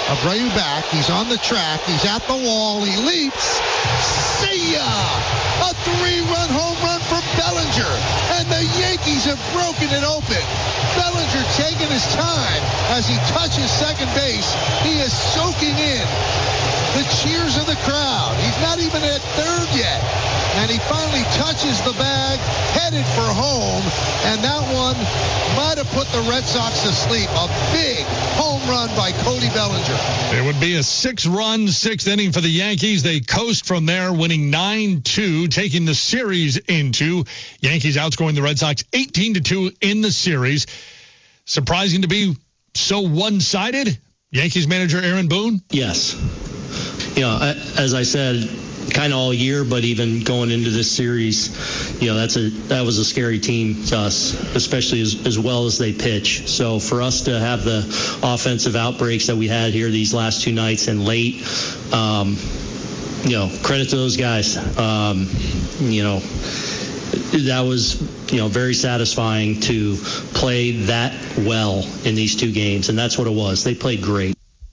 Abreu back. He's on the track. He's at the wall. He leaps. See ya! A 3-run home run for Bellinger. And the Yankees have broken it open. Bellinger taking his time as he touches second base. He is soaking in the cheers of the crowd. He's not even at third yet. And he finally touches the bag, headed for home. And that one might have put the Red Sox to sleep. A big home run by Cody Bellinger. It would be a 6-run 6th inning for the Yankees. They coast from there, winning 9-2, taking the series into Yankees outscoring the Red Sox 18-2 in the series. Surprising to be so one-sided. Yankees manager Aaron Boone? Yes. As I said, kind of all year, but even going into this series, that was a scary team to us, especially as well as they pitch. So for us to have the offensive outbreaks that we had here these last two nights and late, credit to those guys. That was, very satisfying to play that well in these two games, and that's what it was. They played great.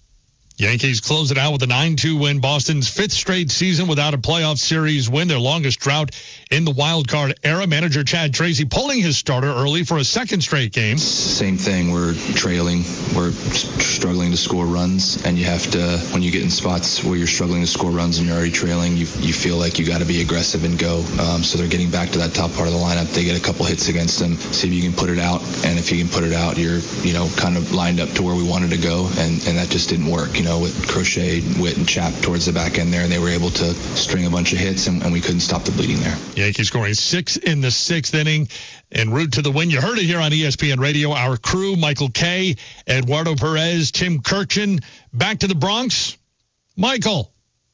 Yankees close it out with a 9-2 win. Boston's 5th straight season without a playoff series win, their longest drought in the wild card era. Manager Chad Tracy pulling his starter early for a second straight game. Same thing. We're trailing. We're struggling to score runs, and you have to, when you get in spots where you're struggling to score runs and you're already trailing, you feel like you got to be aggressive and go. So they're getting back to that top part of the lineup. They get a couple hits against them, see if you can put it out, and if you can put it out, you're kind of lined up to where we wanted to go, and that just didn't work. With Crochet, Witt, and Chap towards the back end there, and they were able to string a bunch of hits, and we couldn't stop the bleeding there. Yankees scoring 6 in the 6th inning en route to the win. You heard it here on ESPN Radio. Our crew, Michael Kay, Eduardo Perez, Tim Kirchin, back to the Bronx. Michael.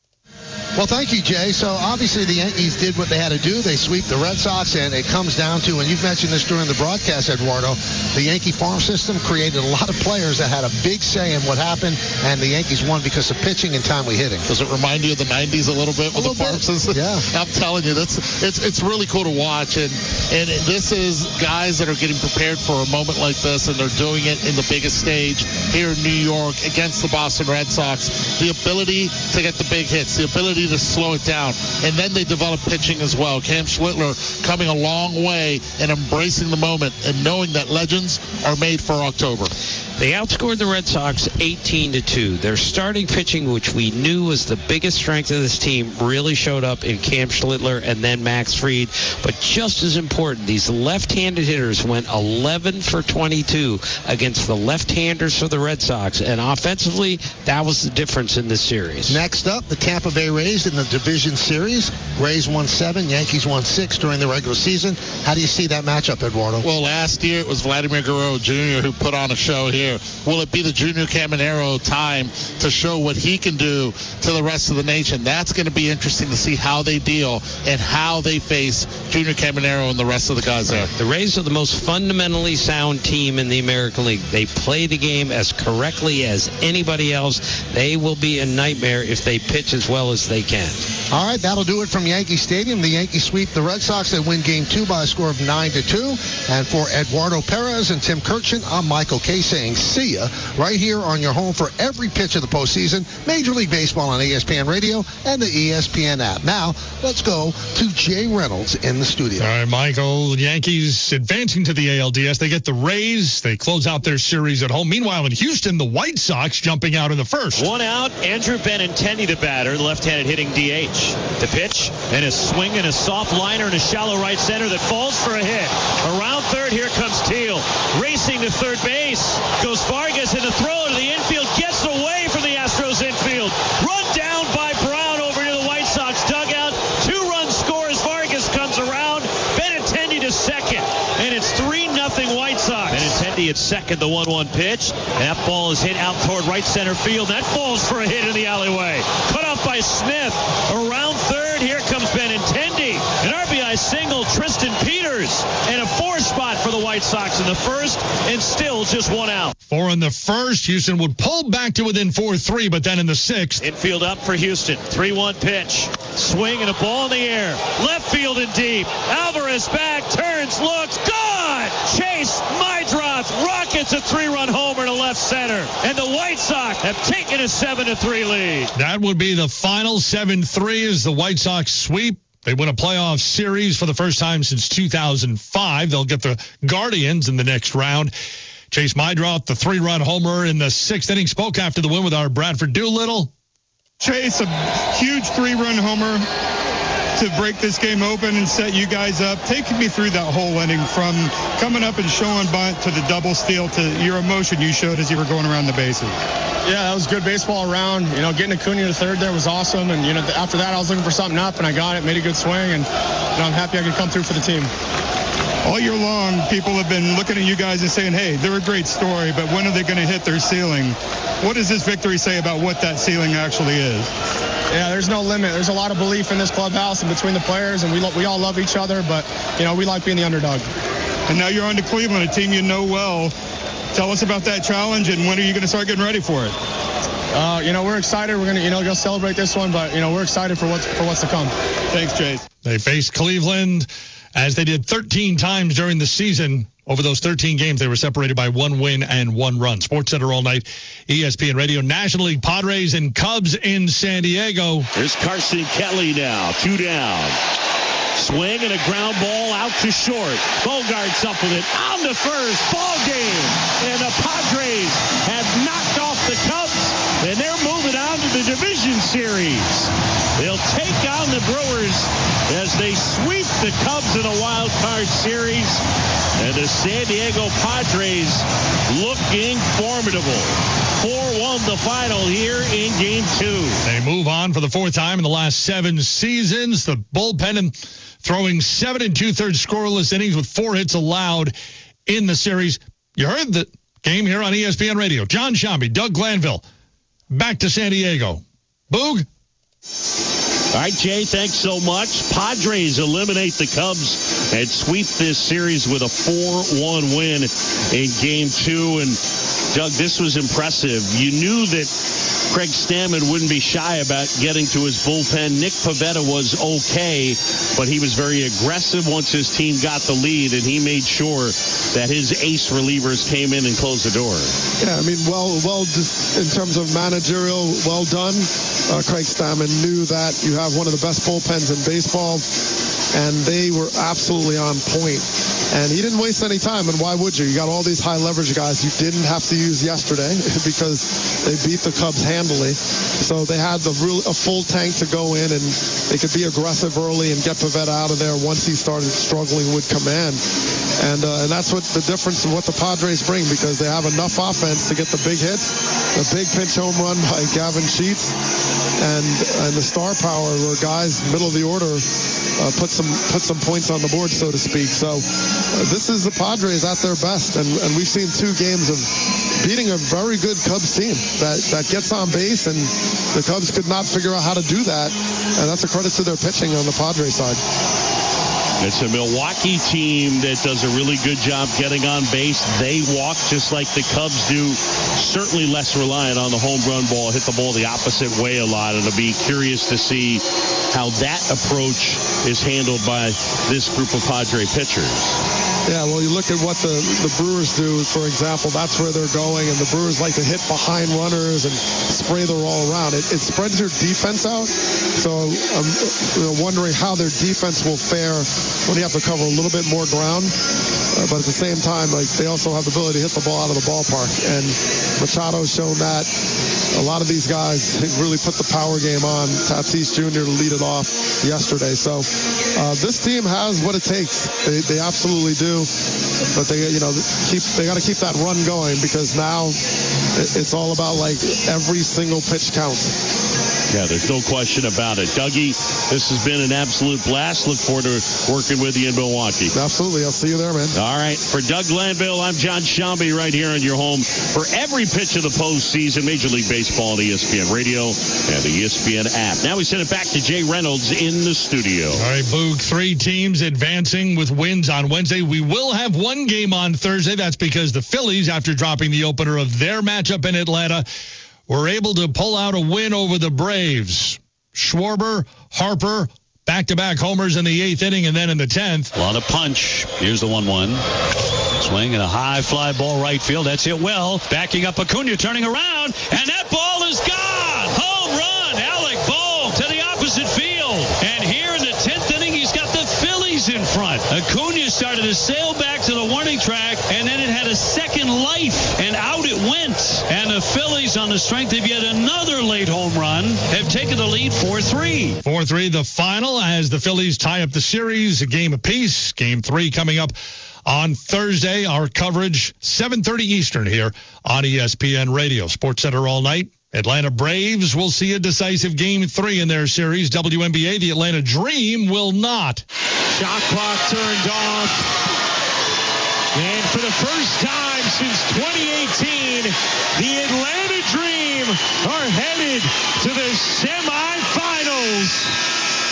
Well, thank you, Jay. So, obviously, the Yankees did what they had to do. They sweep the Red Sox, and it comes down to, and you've mentioned this during the broadcast, Eduardo, the Yankee farm system created a lot of players that had a big say in what happened, and the Yankees won because of pitching and timely hitting. Does it remind you of the 90s a little bit with the farm system? Yeah. I'm telling you, it's really cool to watch, and this is guys that are getting prepared for a moment like this, and they're doing it in the biggest stage here in New York against the Boston Red Sox. The ability to get the big hits, the ability to slow it down, and then they develop pitching as well. Cam Schlittler coming a long way and embracing the moment and knowing that legends are made for October. They outscored the Red Sox 18-2. Their starting pitching, which we knew was the biggest strength of this team, really showed up in Cam Schlittler and then Max Fried. But just as important, these left-handed hitters went 11 for 22 against the left-handers for the Red Sox. And offensively, that was the difference in this series. Next up, the Tampa Bay Rays in the division series. Rays won 7, Yankees won 6 during the regular season. How do you see that matchup, Eduardo? Well, last year it was Vladimir Guerrero Jr. who put on a show here. Will it be the Junior Caminero time to show what he can do to the rest of the nation? That's going to be interesting to see how they deal and how they face Junior Caminero and the rest of the guys there. The Rays are the most fundamentally sound team in the American League. They play the game as correctly as anybody else. They will be a nightmare if they pitch as well as they can. All right, that'll do it from Yankee Stadium. The Yankees sweep the Red Sox. They win Game 2 by a score of 9-2. And for Eduardo Perez and Tim Kirchin, I'm Michael Kay saying see ya right here on your home for every pitch of the postseason, Major League Baseball on ESPN Radio and the ESPN app. Now, let's go to Jay Reynolds in the studio. All right, Michael, Yankees advancing to the ALDS. They get the Rays. They close out their series at home. Meanwhile, in Houston, the White Sox jumping out in the first. One out, Andrew Benintendi the batter, left-handed hitting DH. The pitch, and a swing and a soft liner in a shallow right center that falls for a hit. Around third, here comes Teal. Racing to third base, goes Vargas, and the throw to the infield gets away from the Astros infield. Run down by Brown over near the White Sox dugout. 2-run score as Vargas comes around. Benintendi to second, and it's 3-0 White Sox. Benintendi at second, the 1-1 pitch. And that ball is hit out toward right center field. That falls for a hit in the alleyway. Cut off by Smith. Around third, here comes Benintendi. An RBI single, Tristan Peters. And a 4 spot for the White Sox in the first, and still just 1 out. 4 in the first. Houston would pull back to within 4-3, but then in the 6th. Infield up for Houston. 3-1 pitch. Swing and a ball in the air. Left field and deep. Alvarez back, turns, looks, gone! Chase, my drive. Manamoth rockets a 3-run homer to left center. And the White Sox have taken a 7-3 lead. That would be the final 7-3 as the White Sox sweep. They win a playoff series for the first time since 2005. They'll get the Guardians in the next round. Chase Meidroth, the 3-run homer in the 6th inning, spoke after the win with our Bradford Doolittle. Chase, a huge 3-run homer to break this game open and set you guys up. Take me through that whole inning from coming up and showing bunt to the double steal to your emotion you showed as you were going around the bases. Yeah, that was good baseball around. Getting Acuna to third there was awesome. And, after that, I was looking for something up, and I got it, made a good swing, and I'm happy I could come through for the team. All year long, people have been looking at you guys and saying, hey, they're a great story, but when are they going to hit their ceiling? What does this victory say about what that ceiling actually is? Yeah, there's no limit. There's a lot of belief in this clubhouse and between the players, and we all love each other, but, we like being the underdog. And now you're on to Cleveland, a team you know well. Tell us about that challenge, and when are you going to start getting ready for it? We're excited. We're going to, go celebrate this one, but, we're excited for what's to come. Thanks, Chase. They faced Cleveland as they did 13 times during the season. Over those 13 games, they were separated by 1 win and 1 run. SportsCenter all night, ESPN Radio. National League Padres and Cubs in San Diego. Here's Carson Kelly now, 2 down. Swing and a ground ball out to short. Bogarts up with it on the first. Ball game. And the Padres have knocked off the Cubs, and they're moving on to the division series. They'll take on the Brewers as they sweep the Cubs in a wild card series. And the San Diego Padres looking formidable. 4-1 the final here in Game 2. They move on for the 4th time in the last 7 seasons. The bullpen and throwing 7 2/3 scoreless innings with 4 hits allowed in the series. You heard the game here on ESPN Radio. John Shambi, Doug Glanville, back to San Diego. Boog? All right, Jay, thanks so much. Padres eliminate the Cubs and sweep this series with a 4-1 win in Game 2. And, Doug, this was impressive. You knew that Craig Stammen wouldn't be shy about getting to his bullpen. Nick Pivetta was okay, but he was very aggressive once his team got the lead, and he made sure that his ace relievers came in and closed the door. Yeah, well, just in terms of managerial, well done. Craig Stammen knew that you have one of the best bullpens in baseball, and they were absolutely on point. And he didn't waste any time, and why would you? You got all these high leverage guys you didn't have to use yesterday because they beat the Cubs handily. So they had a full tank to go in, and they could be aggressive early and get Pivetta out of there once he started struggling with command. And that's what the difference of what the Padres bring, because they have enough offense to get the big hits, the big pinch home run by Gavin Sheets, and the star power where guys middle of the order put some points on the board, so to speak. So this is the Padres at their best, and we've seen 2 games of beating a very good Cubs team that gets on base, and the Cubs could not figure out how to do that, and that's a credit to their pitching on the Padres side. It's a Milwaukee team that does a really good job getting on base. They walk just like the Cubs do. Certainly less reliant on the home run ball. Hit the ball the opposite way a lot. And it'll be curious to see how that approach is handled by this group of Padre pitchers. Yeah, well, you look at what the Brewers do, for example. That's where they're going, and the Brewers like to hit behind runners and spray the all around. It spreads your defense out. So I'm wondering how their defense will fare when you have to cover a little bit more ground. But at the same time, they also have the ability to hit the ball out of the ballpark. And Machado's shown that. A lot of these guys really put the power game on. Tatis Jr. to lead it off yesterday. So this team has what it takes. They absolutely do. But they got to keep that run going, because now it's all about every single pitch counts. Yeah, there's no question about it. Dougie, this has been an absolute blast. Look forward to working with you in Milwaukee. Absolutely. I'll see you there, man. All right. For Doug Glanville, I'm John Shambi right here in your home for every pitch of the postseason, Major League Baseball on ESPN Radio and the ESPN app. Now we send it back to Jay Reynolds in the studio. All right, Boog, 3 teams advancing with wins on Wednesday. We will have 1 game on Thursday. That's because the Phillies, after dropping the opener of their matchup in Atlanta, were able to pull out a win over the Braves. Schwarber, Harper, back-to-back homers in the 8th inning, and then in the 10th. A lot of punch. Here's the 1-1. Swing and a high fly ball right field. That's hit well. Backing up Acuna, turning around, and that ball is gone. Home run. Alec Bohm to the opposite field. And here in the 10th inning, he's got the Phillies in front. Acuna started to sail back to the warning track, and then it had a second life, and out it went. And the Phillies, on the strength of yet another late home run, have taken the lead 4-3. 4-3 the final as the Phillies tie up the series, a game apiece. Game 3 coming up on Thursday. Our coverage, 7:30 Eastern here on ESPN Radio. SportsCenter all night. Atlanta Braves will see a decisive Game 3 in their series. WNBA, the Atlanta Dream will not. Shot clock turned off. And for the first time since 2018, the Atlanta Dream are headed to the semifinals.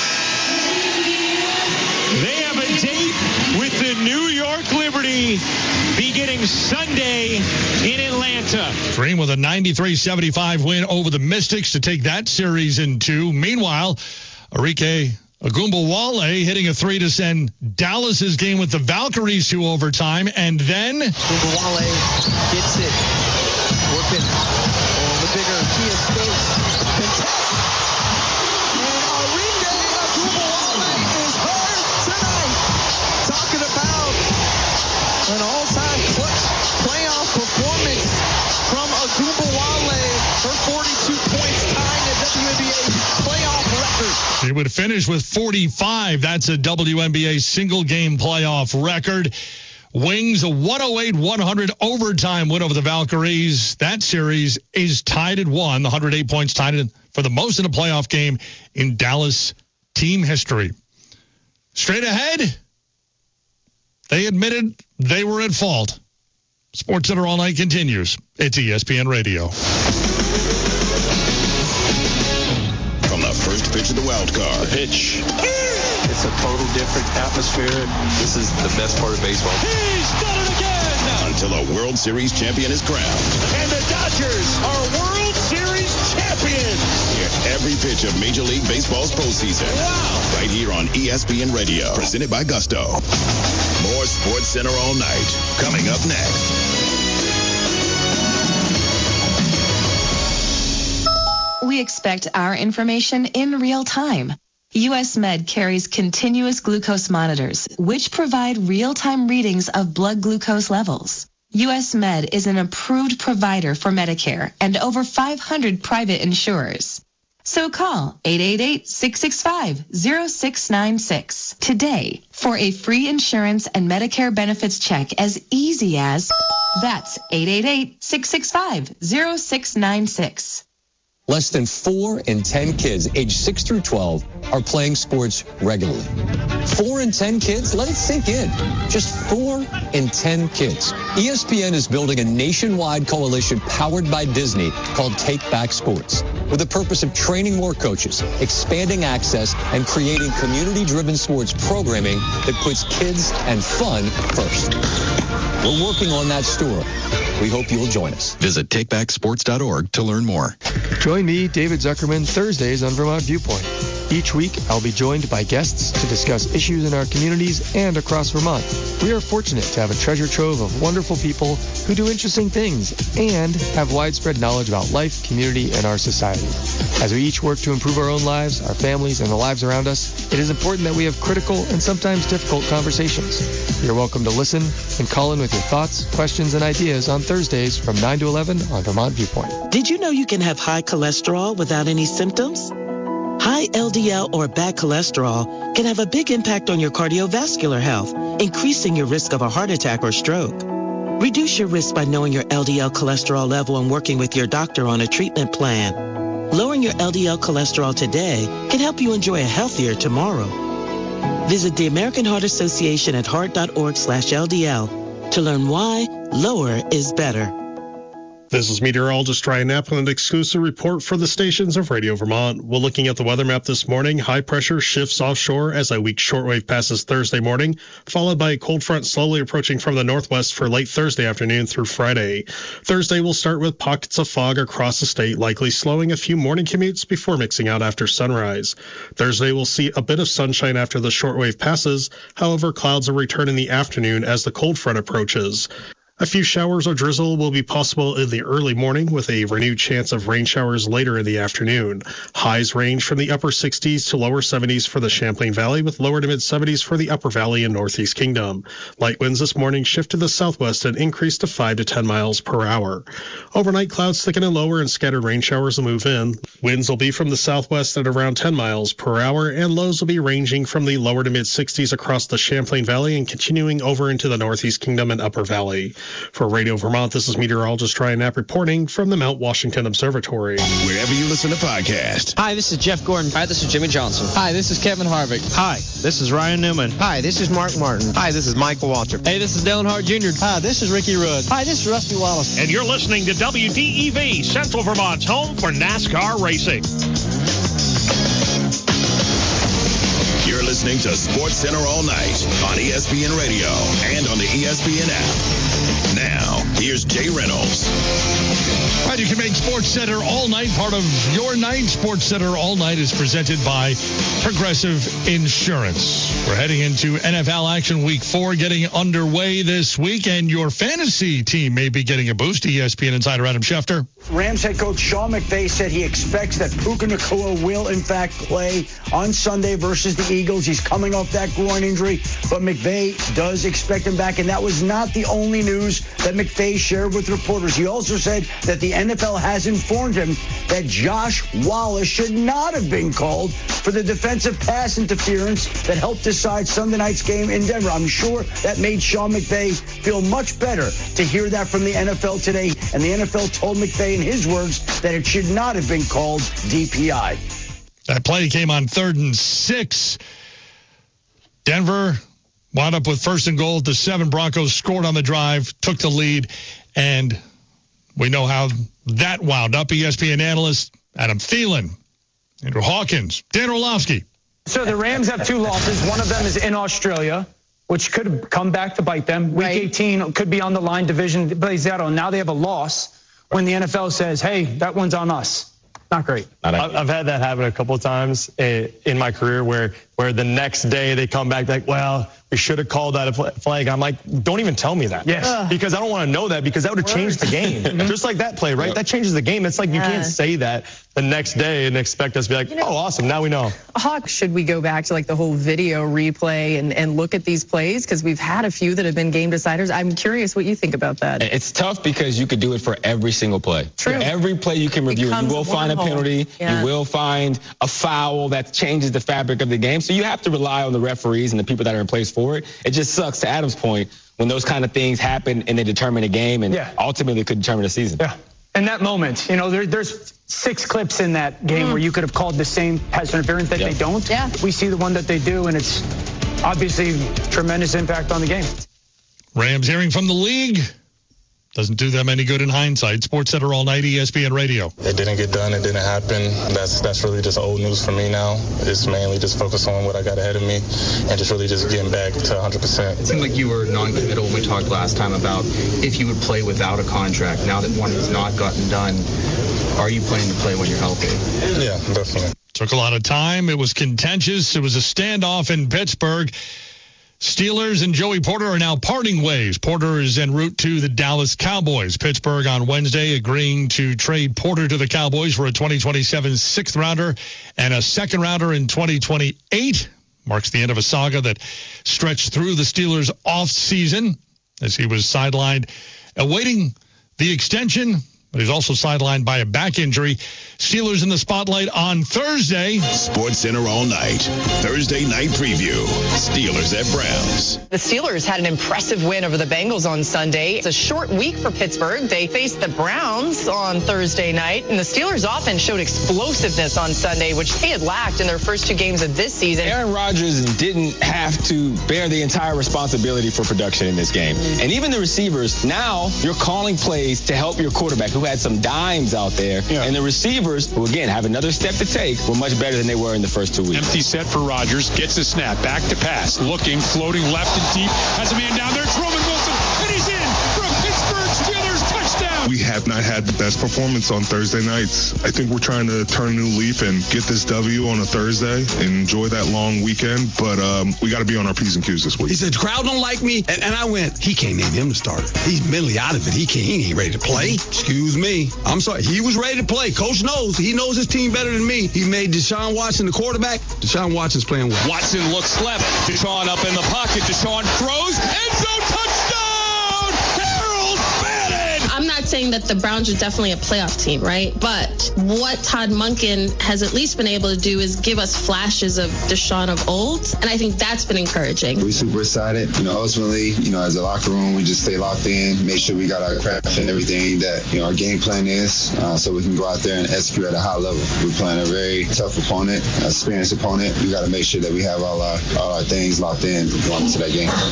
They have a date with the New York Liberty beginning Sunday in Atlanta. Dream with a 93-75 win over the Mystics to take that series in 2. Meanwhile, Arike Ogunbowale hitting a 3 to send Dallas's game with the Valkyries to overtime. And then Ogunbowale gets it. Working on the bigger Kia space. Contest. And Arike Ogunbowale is hurt tonight. Talking about an all-time clutch playoff performance from Ogunbowale. Her 42 points tying a WNBA playoff record. she would finish with 45. That's a WNBA single-game playoff record. Wings a 108-100 overtime win over the Valkyries. That series is tied at 1. The 108 points tied it for the most in a playoff game in Dallas team history. Straight ahead, they admitted they were at fault. SportsCenter All Night continues. It's ESPN Radio. From the first pitch of the wild card. Pitch. It's a total different atmosphere. This is the best part of baseball. He's done it again! Until a World Series champion is crowned. And the Dodgers are World Series champions! Hear every pitch of Major League Baseball's postseason. Wow! Right here on ESPN Radio. Presented by Gusto. More SportsCenter All Night. Coming up next. We expect our information in real time. US Med carries continuous glucose monitors, which provide real-time readings of blood glucose levels. US Med is an approved provider for Medicare and over 500 private insurers. So call 888-665-0696 today for a free insurance and Medicare benefits check as easy as, that's 888-665-0696. Less than 4 in 10 kids aged 6 through 12 are playing sports regularly. 4 in 10 kids? Let it sink in. Just 4 in 10 kids. ESPN is building a nationwide coalition powered by Disney called Take Back Sports, with the purpose of training more coaches, expanding access, and creating community-driven sports programming that puts kids and fun first. We're working on that story. We hope you'll join us. Visit takebacksports.org to learn more. Join me, David Zuckerman, Thursdays on Vermont Viewpoint. Each week, I'll be joined by guests to discuss issues in our communities and across Vermont. We are fortunate to have a treasure trove of wonderful people who do interesting things and have widespread knowledge about life, community, and our society. As we each work to improve our own lives, our families, and the lives around us, it is important that we have critical and sometimes difficult conversations. You're welcome to listen and call in with your thoughts, questions, and ideas on Thursdays from 9 to 11 on Vermont Viewpoint. Did you know you can have high cholesterol without any symptoms? High LDL or bad cholesterol can have a big impact on your cardiovascular health, increasing your risk of a heart attack or stroke. Reduce your risk by knowing your LDL cholesterol level and working with your doctor on a treatment plan. Lowering your LDL cholesterol today can help you enjoy a healthier tomorrow. Visit the American Heart Association at heart.org/LDL to learn why lower is better. This is meteorologist Ryan Knapp with an exclusive report for the stations of Radio Vermont. We're looking at the weather map this morning. High pressure shifts offshore as a weak shortwave passes Thursday morning, followed by a cold front slowly approaching from the northwest for late Thursday afternoon through Friday. Thursday will start with pockets of fog across the state, likely slowing a few morning commutes before mixing out after sunrise. Thursday will see a bit of sunshine after the shortwave passes. However, clouds will return in the afternoon as the cold front approaches. A few showers or drizzle will be possible in the early morning with a renewed chance of rain showers later in the afternoon. Highs range from the upper 60s to lower 70s for the Champlain Valley with lower to mid 70s for the Upper Valley and Northeast Kingdom. Light winds this morning shift to the southwest and increase to 5 to 10 miles per hour. Overnight clouds thicken and lower and scattered rain showers will move in. Winds will be from the southwest at around 10 miles per hour and lows will be ranging from the lower to mid 60s across the Champlain Valley and continuing over into the Northeast Kingdom and Upper Valley. For Radio Vermont, this is meteorologist Ryan Knapp reporting from the Mount Washington Observatory. Wherever you listen to podcasts. Hi, this is Jeff Gordon. Hi, this is Jimmy Johnson. Hi, this is Kevin Harvick. Hi, this is Ryan Newman. Hi, this is Mark Martin. Hi, this is Michael Walter. Hey, this is Dale Hart Jr. Hi, this is Ricky Rudd. Hi, this is Rusty Wallace. And you're listening to WDEV, Central Vermont's home for NASCAR racing. You're listening to Sports Center all night on ESPN Radio and on the ESPN app. Now, here's Jay Reynolds. All right, you can make Sports Center all night part of your night. Sports Center all night is presented by Progressive Insurance. We're heading into NFL action week 4 getting underway this week, and your fantasy team may be getting a boost. ESPN insider Adam Schefter. Rams head coach Sean McVay said he expects that Puka Nacua will, in fact, play on Sunday versus the Eagles. He's coming off that groin injury, but McVay does expect him back, and that was not the only news that McVay shared with reporters. He also said that the NFL has informed him that Josh Wallace should not have been called for the defensive pass interference that helped decide Sunday night's game in Denver. I'm sure that made Sean McVay feel much better to hear that from the NFL today, and the NFL told McVay in his words that it should not have been called DPI. That play came on 3rd and 6. Denver wound up with 1st and goal at the 7. Broncos scored on the drive, took the lead, and we know how that wound up. ESPN analyst Adam Thielen, Andrew Hawkins, Dan Orlovsky. So the Rams have 2 losses. One of them is in Australia, which could come back to bite them. Week 18 could be on the line. Division plays out on. Now they have a loss when the NFL says, hey, that one's on us. Not great. I've had that happen a couple of times in my career where the next day they come back like, well, we should have called that a flag. I'm like, don't even tell me that. Yes. Because I don't want to know that because that would have changed the game. Just like that play, right? That changes the game. It's like you can't say that the next day and expect us to be like, oh, awesome, now we know. Hawk, should we go back to like the whole video replay and look at these plays? Because we've had a few that have been game deciders. I'm curious what you think about that. It's tough because you could do it for every single play. True. Every play you can review. You will find a penalty. You will find a foul that changes the fabric of the game. So you have to rely on the referees and the people that are in place for it. It just sucks, to Adam's point, when those kind of things happen and they determine a game and ultimately could determine a season. Yeah. In that moment, there's 6 clips in that game where you could have called the same pass interference that they don't. Yeah. We see the one that they do, and it's obviously tremendous impact on the game. Rams hearing from the league. Doesn't do them any good in hindsight. Sports Center all night, ESPN Radio. It didn't get done. It didn't happen. That's really just old news for me now. It's mainly just focus on what I got ahead of me and just really just getting back to 100%. It seemed like you were non-committal when we talked last time about if you would play without a contract. Now that one has not gotten done, are you planning to play when you're healthy? Yeah, definitely. Took a lot of time. It was contentious. It was a standoff in Pittsburgh. Steelers and Joey Porter are now parting ways. Porter is en route to the Dallas Cowboys. Pittsburgh on Wednesday agreeing to trade Porter to the Cowboys for a 2027 6th-rounder and a 2nd-rounder in 2028. Marks the end of a saga that stretched through the Steelers' offseason as he was sidelined awaiting the extension, but he's also sidelined by a back injury. Steelers in the spotlight on Thursday. Sports Center all night. Thursday night preview. Steelers at Browns. The Steelers had an impressive win over the Bengals on Sunday. It's a short week for Pittsburgh. They faced the Browns on Thursday night, and the Steelers offense showed explosiveness on Sunday, which they had lacked in their first 2 games of this season. Aaron Rodgers didn't have to bear the entire responsibility for production in this game. And even the receivers, now you're calling plays to help your quarterback, who who had some dimes out there. Yeah. And the receivers, who, again, have another step to take, were much better than they were in the first 2 weeks. Empty set for Rodgers. Gets a snap. Back to pass. Looking, floating left and deep. Has a man down there. It's Roman Wilson. And he's in for a Pittsburgh Steelers touchdown. We have not had the best performance on Thursday nights. I think we're trying to turn a new leaf and get this W on a Thursday and enjoy that long weekend. But we got to be on our P's and Q's this week. He said, the crowd don't like me. And I went, he can't name him the starter. He's mentally out of it. He ain't ready to play. Excuse me. I'm sorry. He was ready to play. Coach knows. He knows his team better than me. He made Deshaun Watson the quarterback. Deshaun Watson's playing well. Watson looks left. Deshaun up in the pocket. Deshaun throws. End zone touchdown! Harold Bannon! I'm not saying that the Browns are definitely a playoff team, right? But what Todd Monken has at least been able to do is give us flashes of Deshaun of old. And I think that's been encouraging. We're super excited. Ultimately, as a locker room, we just stay locked in, make sure we got our craft and everything that, our game plan is, so we can go out there and execute at a high level. We're playing a very tough opponent, experienced opponent. We got to make sure that we have all our things locked in going into that game.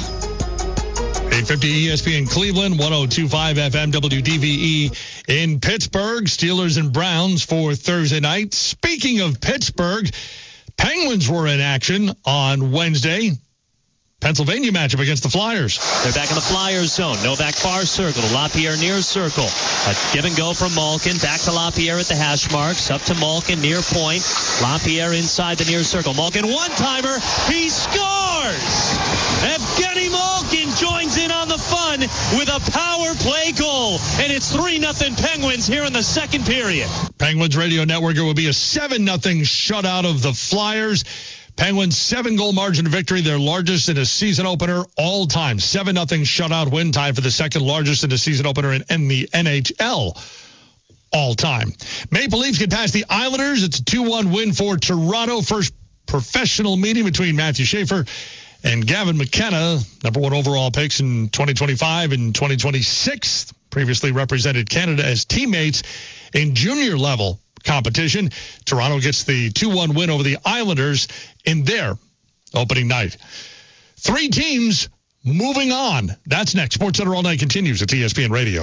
850 ESPN Cleveland, 102.5 FM WDVE in Pittsburgh. Steelers and Browns for Thursday night. Speaking of Pittsburgh, Penguins were in action on Wednesday. Pennsylvania matchup against the Flyers. They're back in the Flyers zone. Novak far circle to LaPierre near circle. A give and go from Malkin. Back to LaPierre at the hash marks. Up to Malkin near point. LaPierre inside the near circle. Malkin one-timer. He scores! Evgeny Malkin joins in on the fun with a power play goal. And it's 3-0 Penguins here in the second period. Penguins Radio Network, it will be a 7-0 shutout of the Flyers. Penguins 7-goal margin victory, their largest in a season opener all time. 7-0 shutout win time for the second largest in a season opener in the NHL all time. Maple Leafs get past the Islanders. It's a 2-1 win for Toronto. First professional meeting between Matthew Schaefer and Gavin McKenna, number 1 overall picks in 2025 and 2026. Previously represented Canada as teammates in junior level competition. Toronto gets the 2-1 win over the Islanders in their opening night. 3 teams moving on. That's next. SportsCenter All Night continues at ESPN Radio.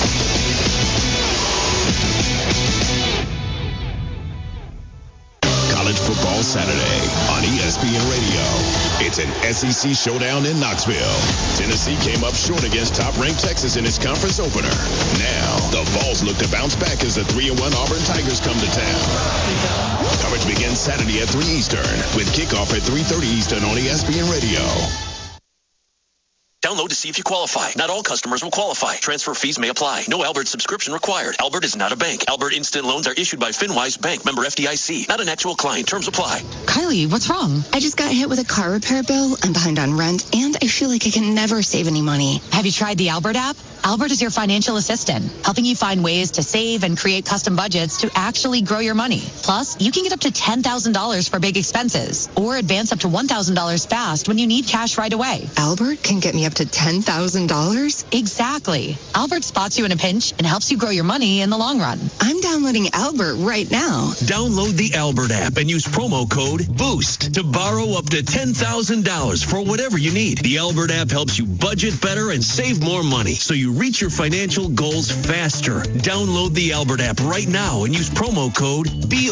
College Football Saturday on ESPN Radio. It's an SEC showdown in Knoxville. Tennessee came up short against top-ranked Texas in its conference opener. Now, the Vols look to bounce back as the 3-1 Auburn Tigers come to town. Coverage begins Saturday at 3 Eastern with kickoff at 3:30 Eastern on ESPN Radio. Download to see if you qualify. Not all customers will qualify. Transfer fees may apply. No Albert subscription required. Albert is not a bank. Albert Instant Loans are issued by FinWise Bank, member FDIC. Not an actual client. Terms apply. Kylie, what's wrong? I just got hit with a car repair bill. I'm behind on rent, and I feel like I can never save any money. Have you tried the Albert app? Albert is your financial assistant, helping you find ways to save and create custom budgets to actually grow your money. Plus, you can get up to $10,000 for big expenses or advance up to $1,000 fast when you need cash right away. Albert can get me up to $10,000? Exactly. Albert spots you in a pinch and helps you grow your money in the long run. I'm downloading Albert right now. Download the Albert app and use promo code BOOST to borrow up to $10,000 for whatever you need. The Albert app helps you budget better and save more money so you reach your financial goals faster. Download the Albert app right now and use promo code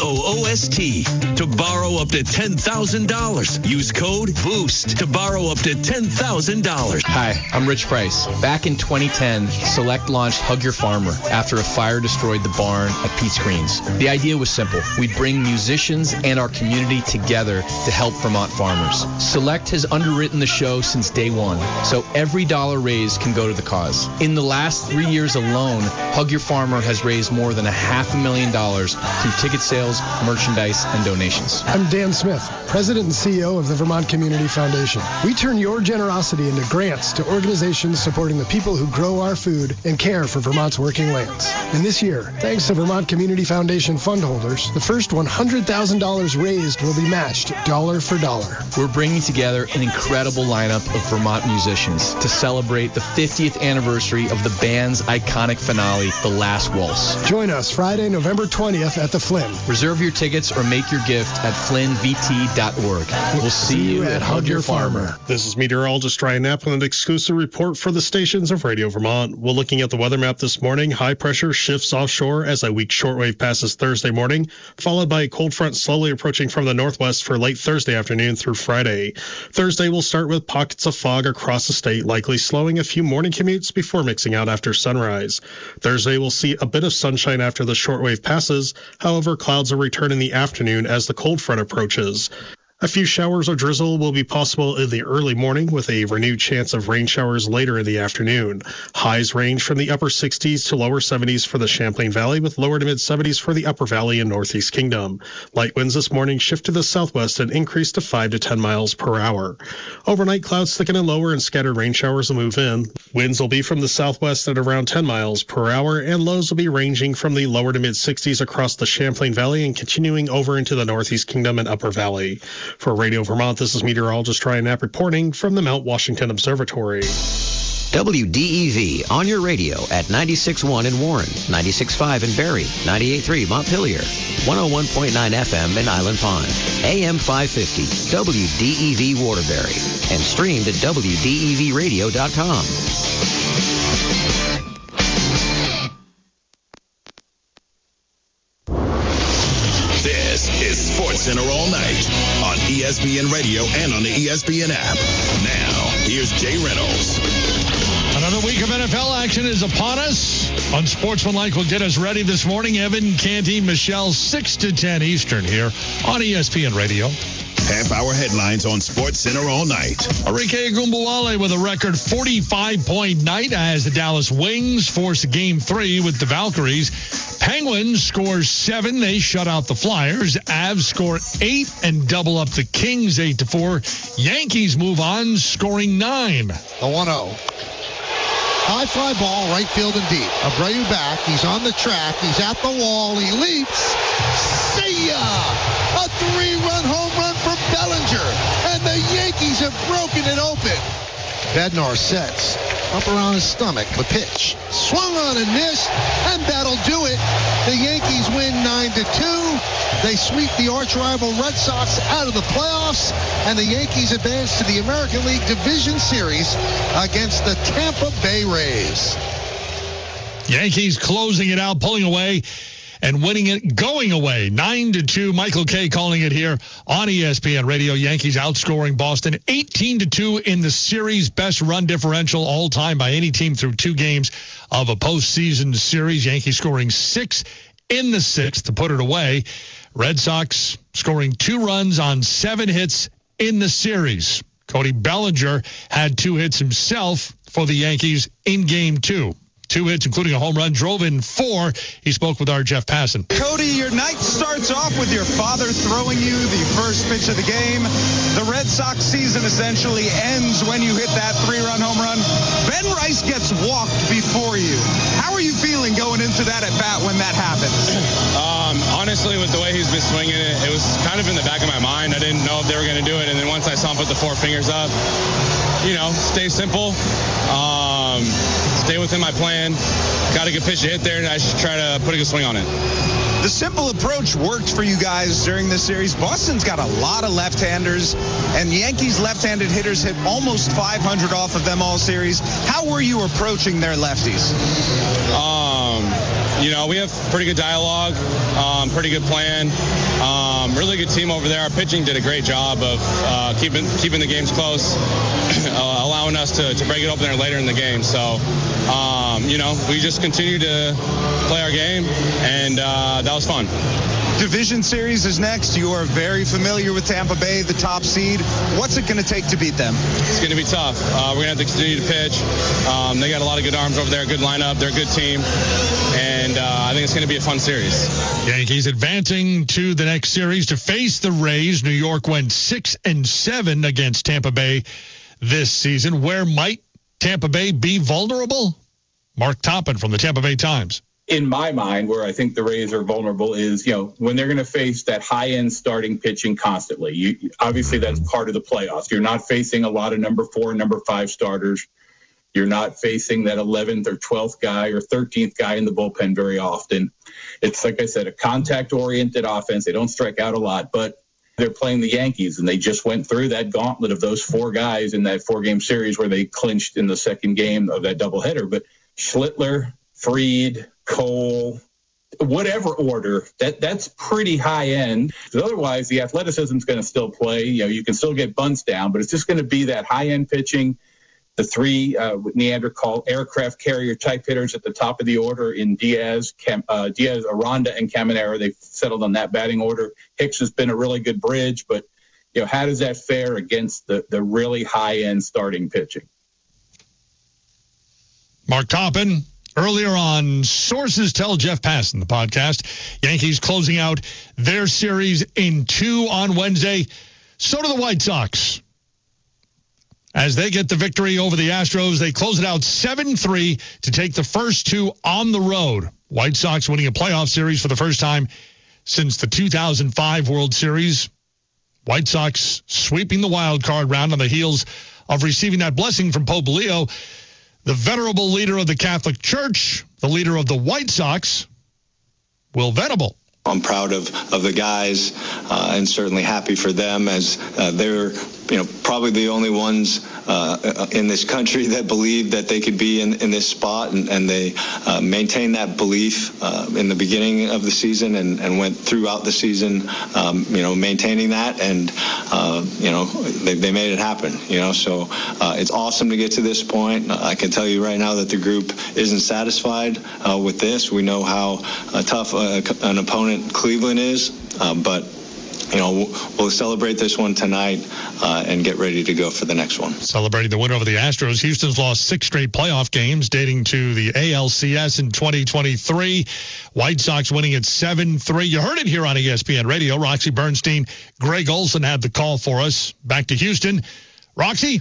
BOOST to borrow up to $10,000. Use code BOOST to borrow up to $10,000. Hi, I'm Rich Price. Back in 2010, Select launched Hug Your Farmer after a fire destroyed the barn at Pete's Greens. The idea was simple. We'd bring musicians and our community together to help Vermont farmers. Select has underwritten the show since day one, so every dollar raised can go to the cause. In the last 3 years alone, Hug Your Farmer has raised more than $500,000 through ticket sales, merchandise, and donations. I'm Dan Smith, President and CEO of the Vermont Community Foundation. We turn your generosity into grants to organizations supporting the people who grow our food and care for Vermont's working lands. And this year, thanks to Vermont Community Foundation fund holders, the first $100,000 raised will be matched dollar for dollar. We're bringing together an incredible lineup of Vermont musicians to celebrate the 50th anniversary anniversary of the band's iconic finale, The Last Waltz. Join us Friday, November 20th at the Flynn. Reserve your tickets or make your gift at flynnvt.org. We'll see you at Hug Your Farmer. This is meteorologist Ryan Knapp with an exclusive report for the stations of Radio Vermont. We're looking at the weather map this morning. High pressure shifts offshore as a weak shortwave passes Thursday morning, followed by a cold front slowly approaching from the northwest for late Thursday afternoon through Friday. Thursday will start with pockets of fog across the state, likely slowing a few morning commutes before mixing out after sunrise. Thursday will see a bit of sunshine after the shortwave passes. However, clouds will return in the afternoon as the cold front approaches. A few showers or drizzle will be possible in the early morning with a renewed chance of rain showers later in the afternoon. Highs range from the upper 60s to lower 70s for the Champlain Valley with lower to mid 70s for the Upper Valley and Northeast Kingdom. Light winds this morning shift to the southwest and increase to 5 to 10 miles per hour. Overnight, clouds thicken and lower and scattered rain showers will move in. Winds will be from the southwest at around 10 miles per hour and lows will be ranging from the lower to mid 60s across the Champlain Valley and continuing over into the Northeast Kingdom and Upper Valley. For Radio Vermont, this is meteorologist Ryan Knapp reporting from the Mount Washington Observatory. WDEV on your radio at 96.1 in Warren, 96.5 in Barrie, 98.3 Montpelier, 101.9 FM in Island Pond, AM 550, WDEV Waterbury, and streamed at WDEVradio.com. This is SportsCenter All Night on ESPN Radio and on the ESPN app. Now, here's Jay Reynolds. Another week of NFL action is upon us. Unsportsmanlike will get us ready this morning. Evan, Canty, Michelle, 6 to 10 Eastern here on ESPN Radio. Half-hour headlines on SportsCenter All Night. Arike Ogunbowale with a record 45-point night as the Dallas Wings force Game 3 with the Valkyries. Penguins score 7. They shut out the Flyers. Avs score 8 and double up the Kings 8-4. Yankees move on, scoring 9. The 1-0. High fly ball, right field and deep. Abreu back. He's on the track. He's at the wall. He leaps. See ya! A 3-run home run from Bellinger. And the Yankees have broken it open. Bednar sets. Up around his stomach. The pitch. Swung on and missed. And that'll do it. The Yankees win 9-2. They sweep the arch-rival Red Sox out of the playoffs. And the Yankees advance to the American League Division Series against the Tampa Bay Rays. Yankees closing it out, pulling away, and winning it, going away, 9-2. Michael Kay calling it here on ESPN Radio. Yankees outscoring Boston 18-2 in the series. Best run differential all time by any team through 2 games of a postseason series. Yankees scoring 6 in the 6th to put it away. Red Sox scoring 2 runs on 7 hits in the series. Cody Bellinger had 2 hits himself for the Yankees in Game 2. 2 hits, including a home run, drove in 4. He spoke with our Jeff Passan. Cody, your night starts off with your father throwing you the first pitch of the game. The Red Sox season essentially ends when you hit that 3-run home run. Ben Rice gets walked before you. How are you feeling going into that at bat when that happens? Honestly, with the way he's been swinging it, it was kind of in the back of my mind. I didn't know if they were going to do it. And then once I saw him put the 4 fingers up, stay simple. Stay within my plan. Got a good pitch to hit there, and I should try to put a good swing on it. The simple approach worked for you guys during this series. Boston's got a lot of left-handers, and Yankees left-handed hitters hit almost 500 off of them all series. How were you approaching their lefties? We have pretty good dialogue, pretty good plan, really good team over there. Our pitching did a great job of keeping the games close, allowing us to break it open there later in the game. So, we just continue to play our game, and that was fun. Division series is next. You are very familiar with Tampa Bay, the top seed. What's it going to take to beat them? It's going to be tough. We're going to have to continue to pitch. They got a lot of good arms over there, good lineup. They're a good team. And I think it's going to be a fun series. Yankees advancing to the next series to face the Rays. New York went 6-7 against Tampa Bay this season. Where might Tampa Bay be vulnerable? Mark Toppin from the Tampa Bay Times. In my mind, where I think the Rays are vulnerable is, when they're going to face that high-end starting pitching constantly. Obviously, that's part of the playoffs. You're not facing a lot of number 4 and number 5 starters. You're not facing that 11th or 12th guy or 13th guy in the bullpen very often. It's, like I said, a contact-oriented offense. They don't strike out a lot, but they're playing the Yankees, and they just went through that gauntlet of those 4 guys in that 4-game series where they clinched in the second game of that doubleheader. But Schlittler, Fried, Cole, whatever order, that's pretty high end. Because otherwise, the athleticism is going to still play. You can still get bunts down, but it's just going to be that high end pitching. The 3 Neanderthal aircraft carrier type hitters at the top of the order in Diaz, Aranda, and Caminero. They've settled on that batting order. Hicks has been a really good bridge, but how does that fare against the really high end starting pitching? Mark Toppin. Earlier on, sources tell Jeff Passan, the podcast, Yankees closing out their series in 2 on Wednesday. So do the White Sox. As they get the victory over the Astros, they close it out 7-3 to take the first 2 on the road. White Sox winning a playoff series for the first time since the 2005 World Series. White Sox sweeping the wild card round on the heels of receiving that blessing from Pope Leo. The venerable leader of the Catholic Church, the leader of the White Sox, Will Venable. I'm proud of the guys and certainly happy for them as they're probably the only ones in this country that believed that they could be in this spot, and they maintained that belief in the beginning of the season and went throughout the season, maintaining that, and they made it happen. So it's awesome to get to this point. I can tell you right now that the group isn't satisfied with this. We know how tough an opponent Cleveland is, but we'll celebrate this one tonight and get ready to go for the next one. Celebrating the win over the Astros. Houston's lost 6 straight playoff games dating to the ALCS in 2023. White Sox winning at 7-3. You heard it here on ESPN Radio. Roxy Bernstein, Greg Olson had the call for us. Back to Houston. Roxy?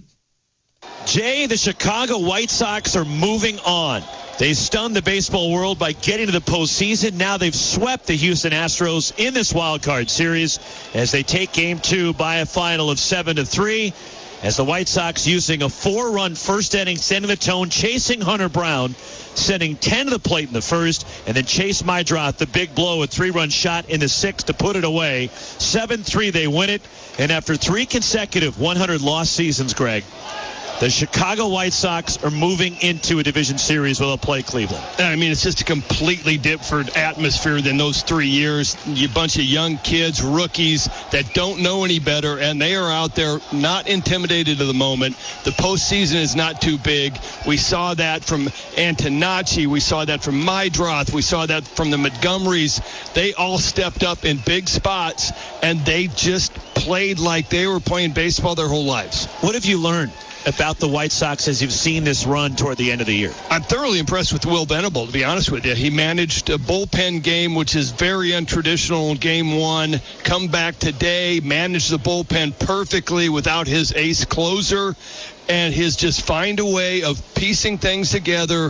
Jay, the Chicago White Sox are moving on. They stunned the baseball world by getting to the postseason. Now they've swept the Houston Astros in this wild card series as they take Game 2 by a final of 7-3. As the White Sox using a 4-run first inning, setting the tone, chasing Hunter Brown, sending 10 to the plate in the first, and then Chase Meidroth, the big blow, a 3-run shot in the 6th to put it away. 7-3, they win it. And after 3 consecutive 100-loss seasons, Greg, the Chicago White Sox are moving into a division series where they'll play Cleveland. I mean, it's just a completely different atmosphere than those 3 years. A bunch of young kids, rookies that don't know any better, and they are out there not intimidated at the moment. The postseason is not too big. We saw that from Antonacci. We saw that from Meidroth. We saw that from the Montgomerys. They all stepped up in big spots, and they just played like they were playing baseball their whole lives. What have you learned about the White Sox as you've seen this run toward the end of the year? I'm thoroughly impressed with Will Venable, to be honest with you. He managed a bullpen game, which is very untraditional in Game 1. Come back today, managed the bullpen perfectly without his ace closer, and his just find a way of piecing things together,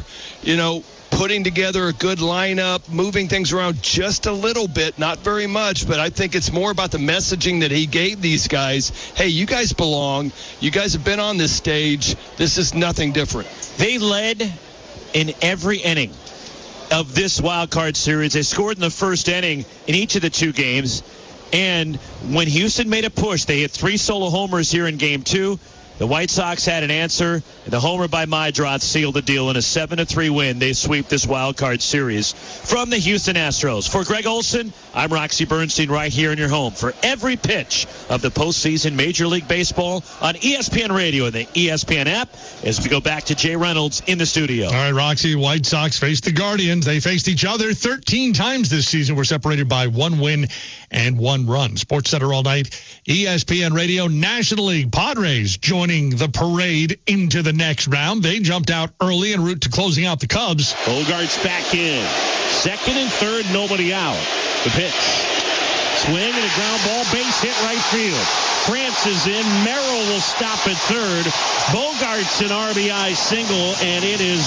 putting together a good lineup, moving things around just a little bit, not very much, but I think it's more about the messaging that he gave these guys. Hey, you guys belong. You guys have been on this stage. This is nothing different. They led in every inning of this wild card series. They scored in the first inning in each of the 2 games, and when Houston made a push, they hit 3 solo homers here in Game 2. The White Sox had an answer, and the homer by Meidroth sealed the deal. In a 7-3 win, they sweep this wild card series from the Houston Astros. For Greg Olson, I'm Roxy Bernstein right here in your home for every pitch of the postseason Major League Baseball on ESPN Radio and the ESPN app as we go back to Jay Reynolds in the studio. All right, Roxy, White Sox faced the Guardians. They faced each other 13 times this season. We're separated by 1 win and 1 run. Sports Center all night, ESPN Radio, National League. Padres joining the parade into the next round. They jumped out early en route to closing out the Cubs. Bogart's back in. 2nd and 3rd, nobody out. The pitch. Swing and a ground ball, base hit right field. France is in. Merrill will stop at 3rd. Bogart's an RBI single, and it is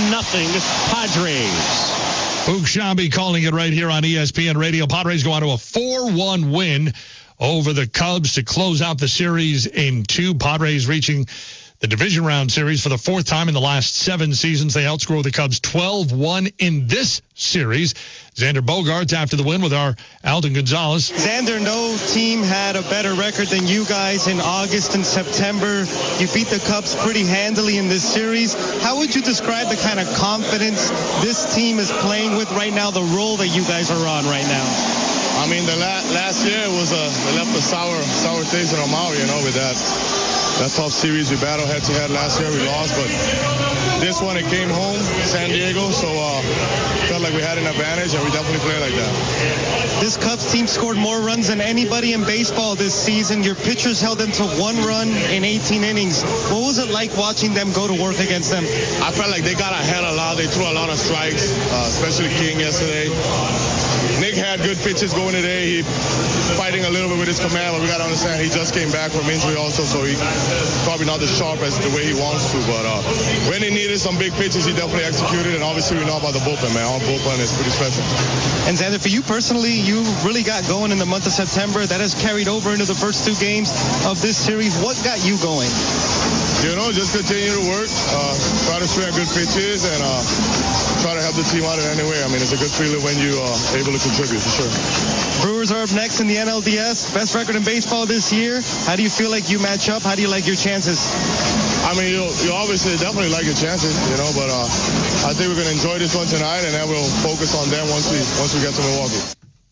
1-0 Padres. Boog Sciambi calling it right here on ESPN Radio. Padres go on to a 4-1 win over the Cubs to close out the series in 2. Padres reaching the division round series for the fourth time in the last 7 seasons. They outscore the Cubs 12-1 in this series. Xander Bogaerts after the win with our Alden Gonzalez. Xander, no team had a better record than you guys in August and September. You beat the Cubs pretty handily in this series. How would you describe the kind of confidence this team is playing with right now, the role that you guys are on right now? I mean, the last year was they left a sour taste in our mouth, with that tough series we battled head-to-head last year. We lost, but this one, it came home, San Diego, so felt like we had an advantage, and we definitely played like that. This Cubs team scored more runs than anybody in baseball this season. Your pitchers held them to 1 run in 18 innings. What was it like watching them go to work against them? I felt like they got ahead a lot. They threw a lot of strikes, especially King yesterday. Nick had good pitches going today. He fighting a little bit with his command, but we got to understand he just came back from injury also, so he probably not as sharp as the way he wants to. But when he needed some big pitches, he definitely executed. And obviously, we know about the bullpen, man. Our bullpen is pretty special. And Xander, for you personally, you really got going in the month of September. That has carried over into the first 2 games of this series. What got you going? Just continue to work, try to swing good pitches, and try to help the team out in any way. I mean, it's a good feeling when you are able to contribute, for sure. Brewers are up next in the NLDS. Best record in baseball this year. How do you feel like you match up? How do you like your chances? I mean, you obviously definitely like your chances, but I think we're going to enjoy this one tonight, and then we'll focus on them once we get to Milwaukee.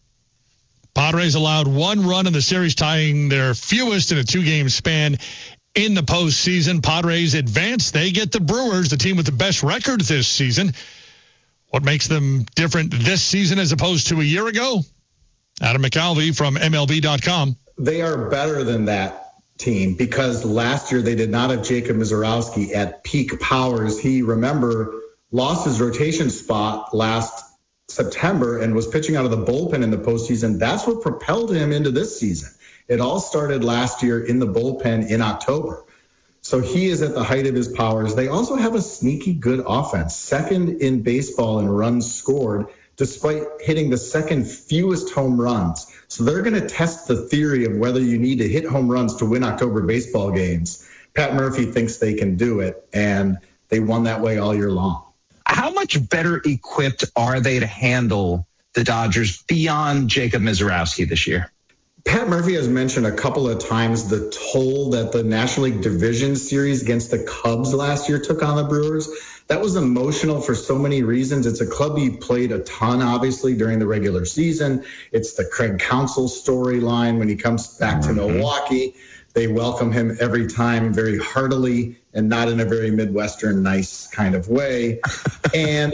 Padres allowed 1 run in the series, tying their fewest in a 2-game span in the postseason. Padres advance. They get the Brewers, the team with the best record this season. What makes them different this season as opposed to a year ago? Adam McAlvey from MLB.com. They are better than that team because last year they did not have Jacob Misiorowski at peak powers. He, remember, lost his rotation spot last September and was pitching out of the bullpen in the postseason. That's what propelled him into this season. It all started last year in the bullpen in October. So he is at the height of his powers. They also have a sneaky good offense, second in baseball in runs scored, despite hitting the second fewest home runs. So they're going to test the theory of whether you need to hit home runs to win October baseball games. Pat Murphy thinks they can do it, and they won that way all year long. How much better equipped are they to handle the Dodgers beyond Jacob Misiorowski this year? Pat Murphy has mentioned a couple of times the toll that the National League Division Series against the Cubs last year took on the Brewers. That was emotional for so many reasons. It's a club he played a ton, obviously, during the regular season. It's the Craig Counsell storyline when he comes back to Milwaukee. They welcome him every time very heartily and not in a very Midwestern nice kind of way. And,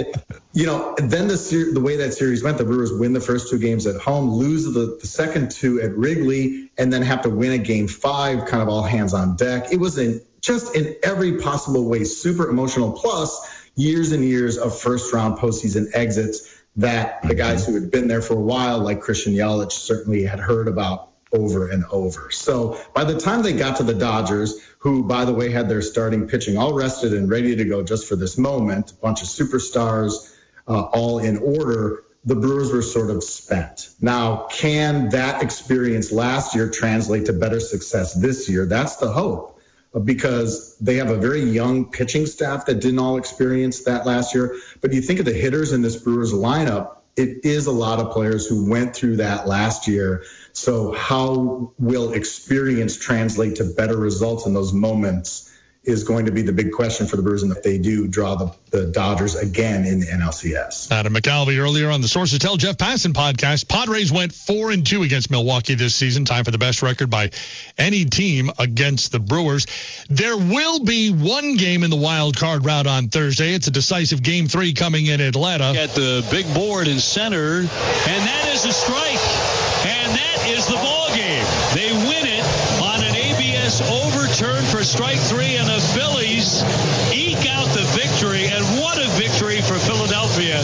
then the way that series went, the Brewers win the first 2 games at home, lose the second 2 at Wrigley, and then have to win a game 5, kind of all hands on deck. It was just in every possible way super emotional, plus years and years of first-round postseason exits that the guys who had been there for a while, like Christian Yelich, certainly had heard about over and over. So by the time they got to the Dodgers, who, by the way, had their starting pitching all rested and ready to go just for this moment, a bunch of superstars all in order, the Brewers were sort of spent. Now, can that experience last year translate to better success this year? That's the hope, because they have a very young pitching staff that didn't all experience that last year. But you think of the hitters in this Brewers lineup, it is a lot of players who went through that last year. So how will experience translate to better results in those moments is going to be the big question for the Brewers, and if they do draw the Dodgers again in the NLCS. Adam McAlvey earlier on the Sources Tell Jeff Passan podcast. Padres went 4-2 against Milwaukee this season, time for the best record by any team against the Brewers. There will be one game in the wild card round on Thursday. It's a decisive Game 3 coming in Atlanta. At the big board in center, and that is a strike, and that is the ball game. They win it on an ABS overturn for strike 3, and the Phillies eke out the victory, and what a victory for Philadelphia.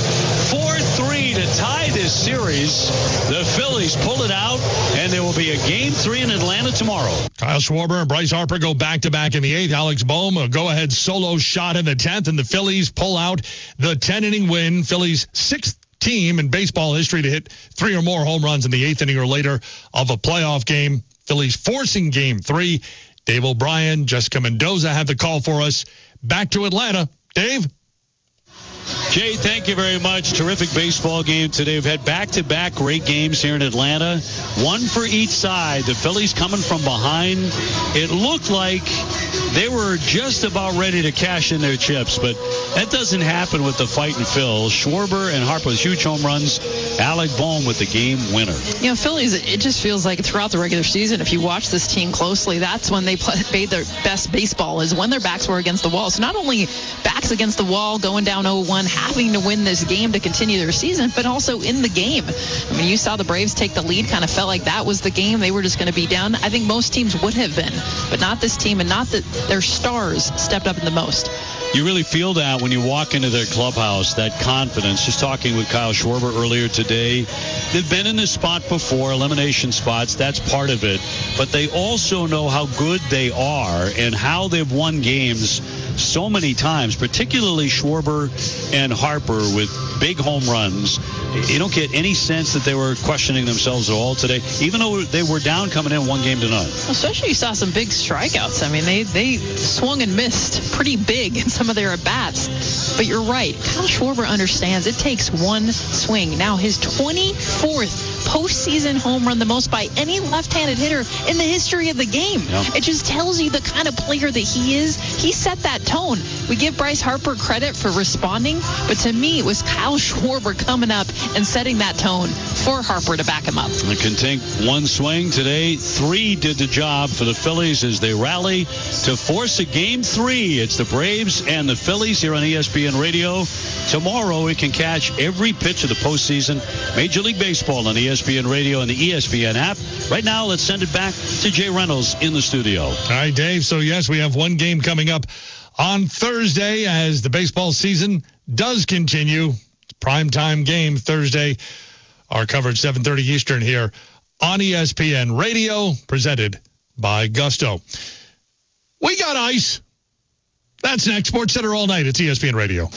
4-3 to tie this series. The Phillies pull it out, and there will be a Game 3 in Atlanta tomorrow. Kyle Schwarber and Bryce Harper go back-to-back in the 8th. Alex Bohm, a go-ahead solo shot in the 10th, and the Phillies pull out the 10-inning win. Phillies' 6th team in baseball history to hit 3 or more home runs in the 8th inning or later of a playoff game. Phillies forcing Game 3. Dave O'Brien, Jessica Mendoza have the call for us. Back to Atlanta. Dave? Jay, thank you very much. Terrific baseball game today. We've had back-to-back great games here in Atlanta. One for each side. The Phillies coming from behind. It looked like they were just about ready to cash in their chips, but that doesn't happen with the fighting Phil. Schwarber and Harper with huge home runs. Alec Bohm with the game winner. You know, Phillies, it just feels like throughout the regular season, if you watch this team closely, that's when they played their best baseball, is when their backs were against the wall. So not only backs against the wall, going down 0-1, having to win this game to continue their season, but also in the game. I mean, you saw the Braves take the lead, kind of felt like that was the game. They were just going to be down. I think most teams would have been, but not this team, and not that their stars stepped up in the most. You really feel that when you walk into their clubhouse, that confidence. Just talking with Kyle Schwarber earlier today. They've been in this spot before, elimination spots. That's part of it. But they also know how good they are and how they've won games so many times, particularly Schwarber and Harper with big home runs. You don't get any sense that they were questioning themselves at all today, even though they were down coming in 1-0. Especially you saw some big strikeouts. I mean, they swung and missed pretty big in some of their at-bats. But you're right. Kyle Schwarber understands it takes one swing. Now his 24th postseason home run, the most by any left-handed hitter in the history of the game. Yep. It just tells you the kind of player that he is. He set that tone. We give Bryce Harper credit for responding, but to me, it was Kyle Schwarber coming up and setting that tone for Harper to back him up. It can take one swing today. 3 did the job for the Phillies as they rally to force a Game 3. It's the Braves and the Phillies here on ESPN Radio. Tomorrow, we can catch every pitch of the postseason. Major League Baseball on ESPN Radio and the ESPN app. Right now, let's send it back to Jay Reynolds in the studio. All right, Dave. So, yes, we have one game coming up on Thursday as the baseball season does continue. Primetime game Thursday. Our coverage 7:30 Eastern here on ESPN Radio, presented by Gusto. We got ice. That's next. Sports Center all night. It's ESPN Radio.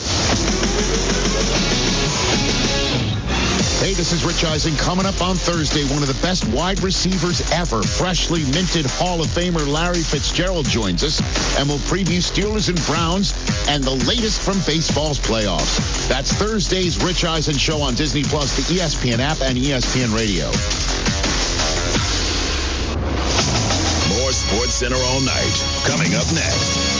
Hey, this is Rich Eisen. Coming up on Thursday, one of the best wide receivers ever, freshly minted Hall of Famer Larry Fitzgerald joins us, and we'll preview Steelers and Browns and the latest from baseball's playoffs. That's Thursday's Rich Eisen Show on Disney+, the ESPN app, and ESPN Radio. More Sports Center all night. Coming up next.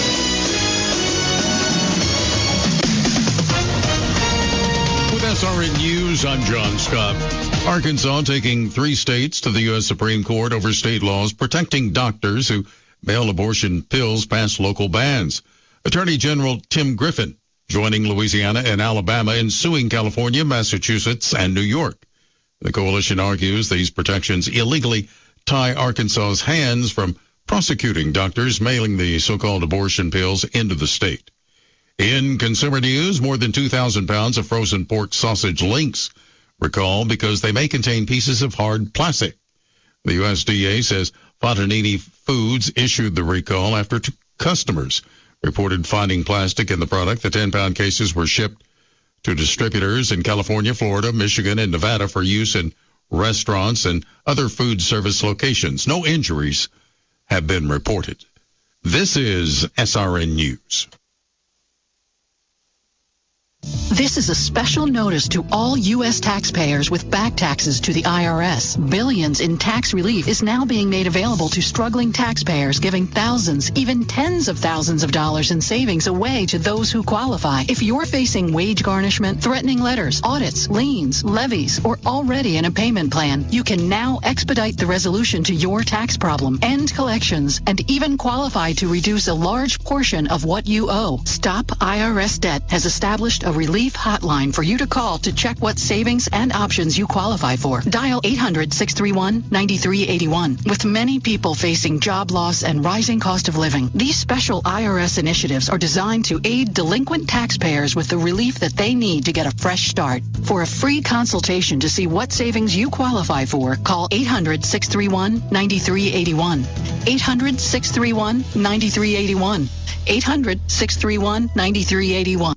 SRN News, I'm John Scott. Arkansas taking 3 states to the U.S. Supreme Court over state laws protecting doctors who mail abortion pills past local bans. Attorney General Tim Griffin joining Louisiana and Alabama in suing California, Massachusetts, and New York. The coalition argues these protections illegally tie Arkansas's hands from prosecuting doctors mailing the so-called abortion pills into the state. In consumer news, more than 2,000 pounds of frozen pork sausage links recalled because they may contain pieces of hard plastic. The USDA says Fontanini Foods issued the recall after customers reported finding plastic in the product. The 10-pound cases were shipped to distributors in California, Florida, Michigan, and Nevada for use in restaurants and other food service locations. No injuries have been reported. This is SRN News. This is a special notice to all U.S. taxpayers with back taxes to the IRS. Billions in tax relief is now being made available to struggling taxpayers, giving thousands, even tens of thousands of dollars in savings away to those who qualify. If you're facing wage garnishment, threatening letters, audits, liens, levies, or already in a payment plan, you can now expedite the resolution to your tax problem, end collections, and even qualify to reduce a large portion of what you owe. Stop IRS Debt has established a relief hotline for you to call to check what savings and options you qualify for. Dial 800-631-9381. With many people facing job loss and rising cost of living, these special IRS initiatives are designed to aid delinquent taxpayers with the relief that they need to get a fresh start. For a free consultation to see what savings you qualify for, call 800-631-9381. 800-631-9381. 800-631-9381.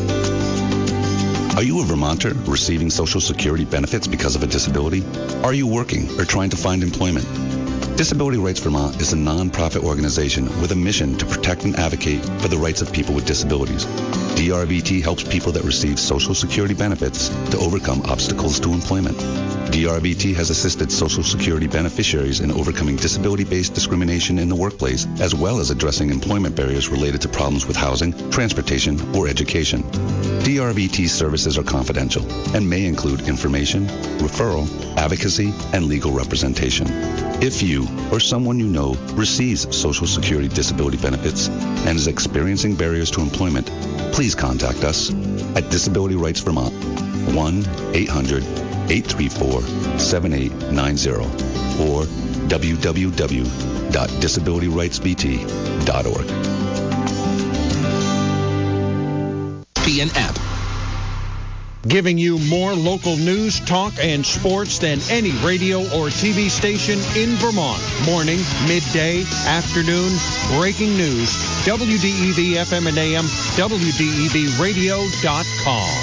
Are you a Vermonter receiving Social Security benefits because of a disability? Are you working or trying to find employment? Disability Rights Vermont is a non-profit organization with a mission to protect and advocate for the rights of people with disabilities. DRVT helps people that receive Social Security benefits to overcome obstacles to employment. DRVT has assisted Social Security beneficiaries in overcoming disability-based discrimination in the workplace, as well as addressing employment barriers related to problems with housing, transportation, or education. DRVT services are confidential and may include information, referral, advocacy, and legal representation. If you or someone you know receives Social Security disability benefits and is experiencing barriers to employment, please contact us at Disability Rights Vermont, 1-800-834-7890 or www.disabilityrightsvt.org. ESPN app. Giving you more local news, talk, and sports than any radio or TV station in Vermont. Morning, midday, afternoon, breaking news. WDEV FM and AM, WDEVradio.com.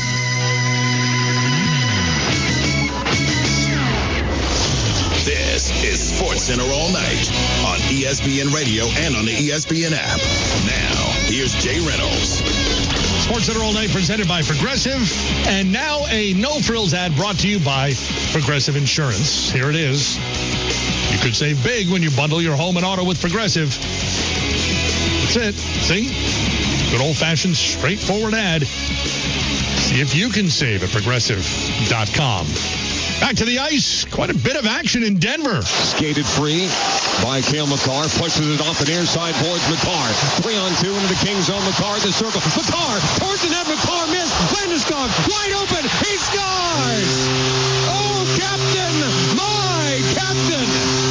This is SportsCenter all night on ESPN Radio and on the ESPN app. Now, here's Jay Reynolds. SportsCenter all night presented by Progressive. And now a no-frills ad brought to you by Progressive Insurance. Here it is. You could save big when you bundle your home and auto with Progressive. That's it. See? Good old-fashioned, straightforward ad. See if you can save at Progressive.com. Back to the ice. Quite a bit of action in Denver. Skated free by Cale Makar. Pushes it off the near side towards Makar. 3-on-2 into the King zone. Makar the circle. Makar towards the net. Makar missed. Landeskog wide open. He scores! Oh, Captain! My Captain!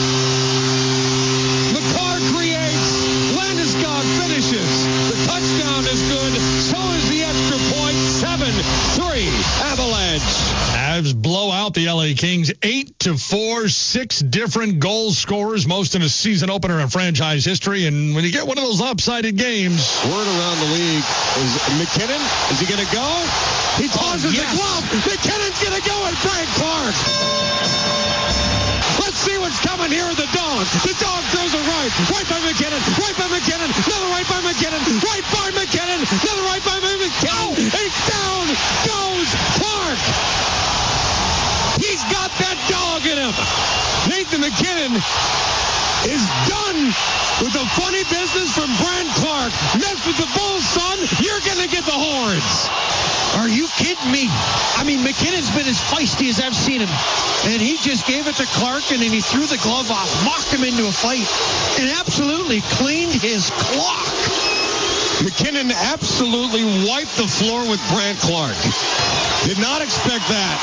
Makar creates. Landeskog finishes. The touchdown is good. So is the extra point. 7-3 Avalanche. Avs blow out the LA Kings 8-4, 6 different goal scorers, most in a season opener in franchise history. And when you get one of those lopsided games, word around the league is McKinnon. Is he going to go? He tosses the glove. McKinnon's going to go at Frank Clark. Let's see what's coming here with the dog. The dog throws it right. Right by McKinnon. Right by McKinnon. Another right by McKinnon. Right by McKinnon. Another right by McKinnon. Oh, and down goes Clark. He's got that dog in him. Nathan McKinnon is done with the funny business from Brant Clark. Mess with the Bulls, son, you're going to get the horns. Are you kidding me? I mean, McKinnon's been as feisty as I've seen him. And he just gave it to Clark, and then he threw the glove off, mocked him into a fight, and absolutely cleaned his clock. McKinnon absolutely wiped the floor with Brant Clark. Did not expect that.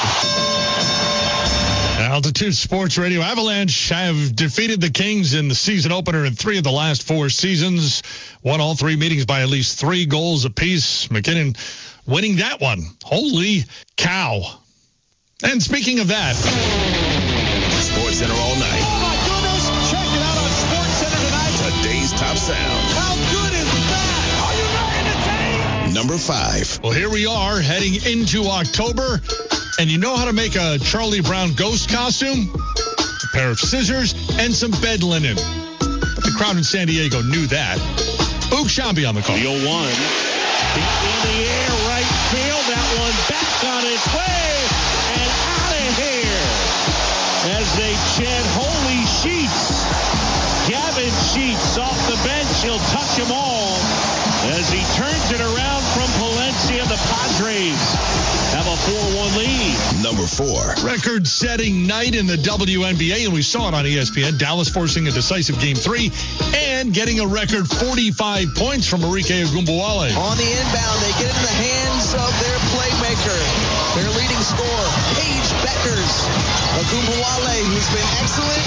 Altitude Sports Radio. Avalanche have defeated the Kings in the season opener in 3 of the last 4 seasons. Won all 3 meetings by at least 3 goals apiece. McKinnon winning that one. Holy cow. And speaking of that, SportsCenter all night. Oh, my goodness. Check it out on SportsCenter tonight. Today's top sound. How good is that? Are you not entertained? Number 5. Well, here we are heading into October. And you know how to make a Charlie Brown ghost costume? A pair of scissors and some bed linen. But the crowd in San Diego knew that. Boog Sciambi on the call. The 0-1. In the air, right field. That one back on its way. And out of here. As they chant holy sheets. Gavin Sheets off the bench. He'll touch them all. As he turns it around from Palencia, the Padres have a 4-1 lead. Number 4. Record-setting night in the WNBA, and we saw it on ESPN. Dallas forcing a decisive Game 3 and getting a record 45 points from Marike Ogunbowale. On the inbound, they get it in the hands of their playmaker, their leading scorer, Paige Beckers. Ogunbowale, who's been excellent.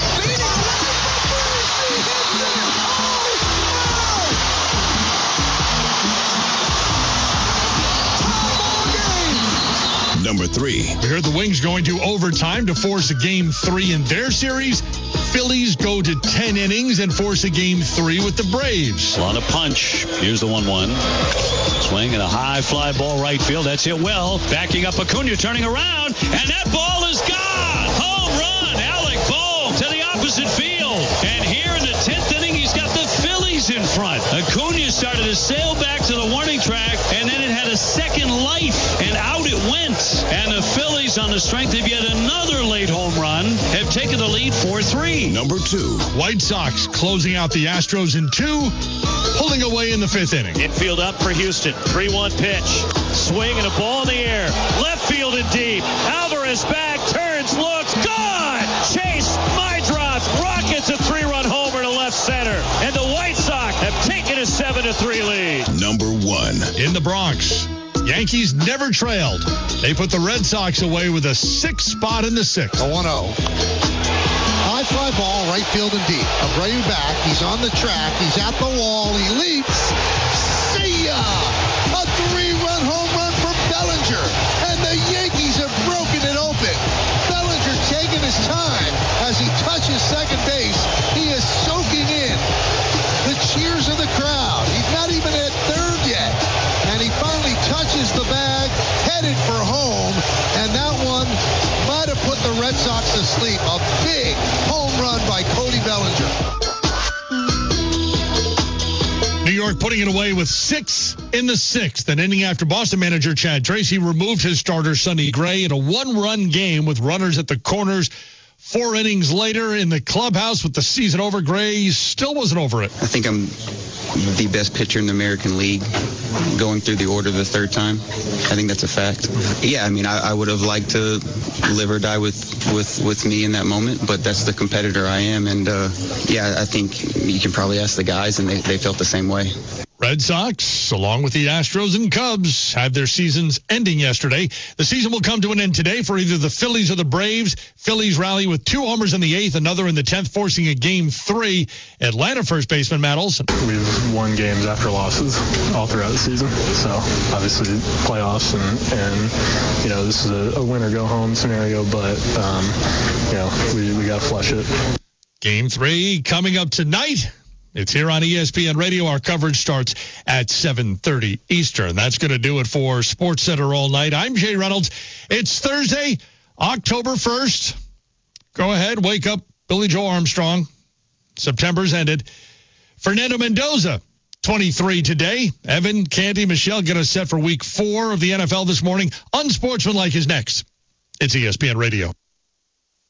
Number 3. We heard the Wings going to overtime to force a Game 3 in their series. Phillies go to 10 innings and force a Game 3 with the Braves. A lot of punch. Here's the 1-1. Swing and a high fly ball right field. That's hit well. Backing up Acuna, turning around, and that ball is gone. Home run. Alec Bohm to the opposite field. And here in the 10th inning, he's got the Phillies in front. Acuna started to sail back to the warning track, and then it had a second life, and out it went. And the Phillies, on the strength of yet another late home run, have taken the lead 4-3. Number 2. White Sox closing out the Astros in 2, pulling away in the 5th inning. Infield up for Houston. 3-1 pitch. Swing and a ball in the air. Left field and deep. Alvarez back, turns, looks, gone! Chase, my drops, rockets a 3-run homer to left center. And the White Sox have taken a 7-3 lead. Number 1. In the Bronx, Yankees never trailed. They put the Red Sox away with a 6th spot in the 6th. A 1-0. High fly ball, right field and deep. Abreu back. He's on the track. He's at the wall. He leaps. See ya! A 3-run home run for Bellinger. And the Yankees have broken it open. Bellinger taking his time as he touches second base. He is soaking in the cheers of the crowd. He's not even at third yet. And he finally touches the bag, headed for home. And that one might have put the Red Sox to sleep. A big home run by Cody Bellinger. New York putting it away with 6 in the 6th. An inning after Boston manager Chad Tracy removed his starter Sonny Gray in a 1-run game with runners at the corners. 4 innings later in the clubhouse with the season over, Gray still wasn't over it. I think I'm the best pitcher in the American League going through the order the 3rd time. I think that's a fact. Yeah, I mean, I would have liked to live or die with me in that moment, but that's the competitor I am. And, yeah, I think you can probably ask the guys, and they felt the same way. Red Sox, along with the Astros and Cubs, had their seasons ending yesterday. The season will come to an end today for either the Phillies or the Braves. Phillies rally with 2 homers in the 8th, another in the 10th, forcing a Game 3. Atlanta first baseman Matt Olson. We've won games after losses all throughout the season. So, obviously, playoffs and you know, this is a win-or-go-home scenario, but, you know, we got to flush it. Game 3 coming up tonight. It's here on ESPN Radio. Our coverage starts at 7:30 Eastern. That's going to do it for SportsCenter all night. I'm Jay Reynolds. It's Thursday, October 1st. Go ahead, wake up Billy Joe Armstrong. September's ended. Fernando Mendoza, 23 today. Evan, Candy, Michelle get us set for week 4 of the NFL this morning. Unsportsmanlike is next. It's ESPN Radio.